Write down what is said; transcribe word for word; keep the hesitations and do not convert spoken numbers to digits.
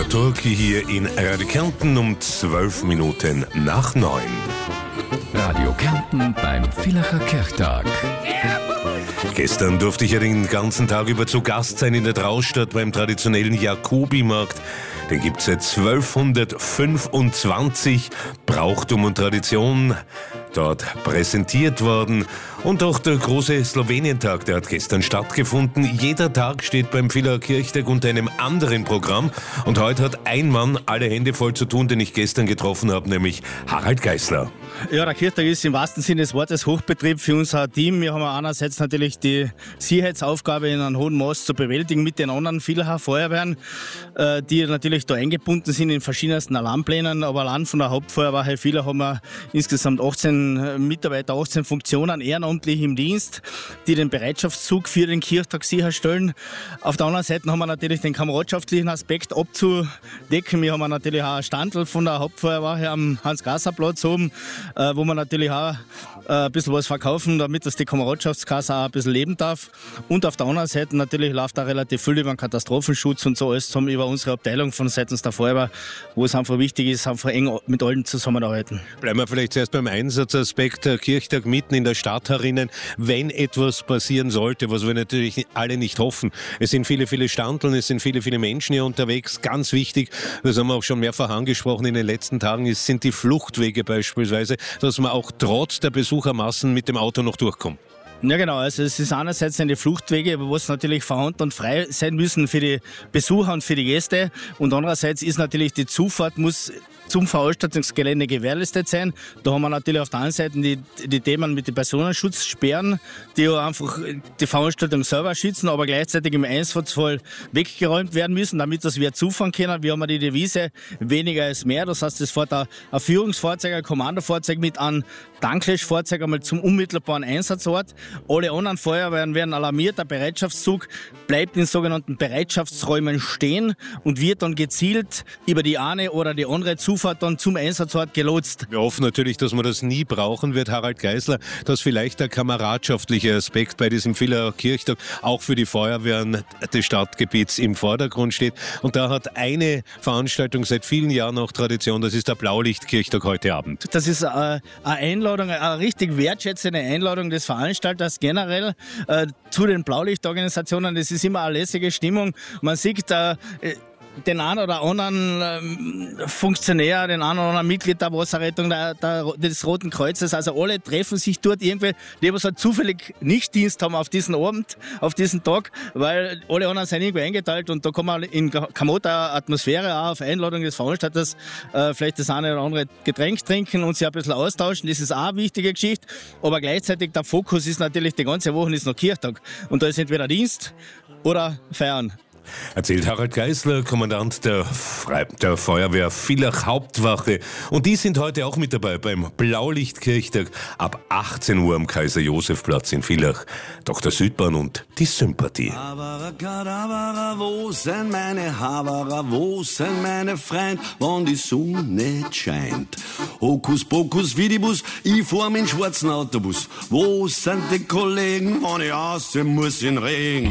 Der Turki hier in Radio Kärnten um zwölf Minuten nach neun. Radio Kärnten beim Villacher Kirchtag. Gestern durfte ich ja den ganzen Tag über zu Gast sein in der Traustad beim traditionellen Jakobimarkt. Den gibt es seit zwölfhundertfünfundzwanzig, Brauchtum und Tradition dort präsentiert worden. Und auch der große Slowenientag, der hat gestern stattgefunden. Jeder Tag steht beim Villacher Kirchtag unter einem anderen Programm. Und heute hat ein Mann alle Hände voll zu tun, den ich gestern getroffen habe, nämlich Harald Geisler. Ja, der Kirchtag ist im wahrsten Sinne des Wortes Hochbetrieb für unser Team. Wir haben einerseits natürlich die Sicherheitsaufgabe in einem hohen Maß zu bewältigen mit den anderen Villacher Feuerwehren, die natürlich da eingebunden sind in verschiedensten Alarmplänen. Aber allein von der Hauptfeuerwache Villach haben wir insgesamt achtzehn Mitarbeiter, achtzehn Funktionen ehrenamtlich im Dienst, die den Bereitschaftszug für den Kirchtag sicherstellen. Auf der anderen Seite haben wir natürlich den kameradschaftlichen Aspekt abzudecken. Wir haben natürlich auch ein Standel von der Hauptfeuerwache am Hans-Gasser-Platz oben, wo wir natürlich auch ein bisschen was verkaufen, damit das die Kameradschaftskasse auch ein bisschen leben darf. Und auf der anderen Seite natürlich läuft auch relativ viel über den Katastrophenschutz und so alles haben über unsere Abteilung von seitens der Feuerwehr, wo es einfach wichtig ist, einfach eng mit allen zusammenarbeiten. Bleiben wir vielleicht zuerst beim Einsatzaspekt, der Kirchtag mitten in der Stadt herinnen. Wenn etwas passieren sollte, was wir natürlich alle nicht hoffen, es sind viele, viele Standeln, es sind viele, viele Menschen hier unterwegs. Ganz wichtig, das haben wir auch schon mehrfach angesprochen in den letzten Tagen, ist, sind die Fluchtwege beispielsweise, dass man auch trotz der Besuchermassen mit dem Auto noch durchkommt. Ja genau, also es ist einerseits eine Fluchtwege, wo es natürlich vorhanden und frei sein müssen für die Besucher und für die Gäste und andererseits ist natürlich die Zufahrt muss zum Veranstaltungsgelände gewährleistet sein. Da haben wir natürlich auf der einen Seite die, die Themen mit den Personenschutzsperren, die ja einfach die Veranstaltung selber schützen, aber gleichzeitig im Einsatzfall weggeräumt werden müssen, damit das wir zufahren können. Wir haben die Devise, weniger ist mehr. Das heißt, es fährt ein, ein Führungsfahrzeug, ein Kommandofahrzeug mit einem Tanklöschfahrzeug einmal zum unmittelbaren Einsatzort. Alle anderen Feuerwehren werden alarmiert. Der Bereitschaftszug bleibt in sogenannten Bereitschaftsräumen stehen und wird dann gezielt über die eine oder die andere Zufahrt dann zum Einsatzort gelotst. Wir hoffen natürlich, dass man das nie brauchen wird, Harald Geisler, dass vielleicht der kameradschaftliche Aspekt bei diesem Villacher Kirchtag auch für die Feuerwehren des Stadtgebiets im Vordergrund steht. Und da hat eine Veranstaltung seit vielen Jahren auch Tradition, das ist der Blaulichtkirchtag heute Abend. Das ist eine Einladung, eine richtig wertschätzende Einladung des Veranstalters generell äh, zu den Blaulichtorganisationen. Das ist immer eine lässige Stimmung. Man sieht da äh, den einen oder anderen ähm, Funktionär, den einen oder anderen Mitglied der Wasserrettung, der, der, des Roten Kreuzes, also alle treffen sich dort irgendwie, die aber so zufällig nicht Dienst haben auf diesen Abend, auf diesen Tag, weil alle anderen sind irgendwie eingeteilt und da kann man in kamotter Atmosphäre auch auf Einladung des Veranstalters äh, vielleicht das eine oder andere Getränk trinken und sich ein bisschen austauschen, das ist auch eine wichtige Geschichte, aber gleichzeitig der Fokus ist natürlich die ganze Woche ist noch Kirchtag und da ist entweder Dienst oder Feiern. Erzählt Harald Geisler, Kommandant der, Fre- der Feuerwehr Villach Hauptwache. Und die sind heute auch mit dabei beim Blaulichtkirchtag ab achtzehn Uhr am Kaiser-Josef-Platz in Villach. Doktor Südbahn und die Sympathie. Havara, Kadavara, wo sind meine Havara, wo sind meine Freund, wann die Sonne scheint? Hokus pokus vidibus, ich fahr mit schwarzen Autobus. Wo sind die Kollegen, wann ich aussehen muss in Regen?